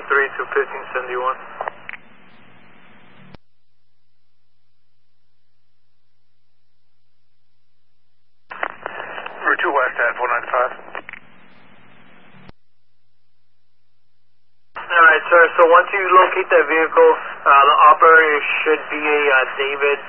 3 to 1571. Route 2 West at 495. Alright, sir, so once you locate that vehicle, the operator should be a David